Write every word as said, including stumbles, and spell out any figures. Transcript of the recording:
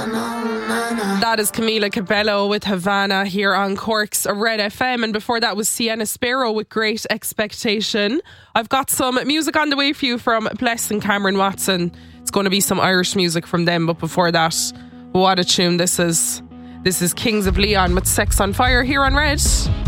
That is Camila Cabello with Havana here on Cork's Red F M, and before that was Sienna Sparrow with Great Expectation. I've got some music on the way for you from Bless and Cameron Watson. It's going to be some Irish music from them, but before that, what a tune this is. This is Kings of Leon with Sex on Fire here on Red.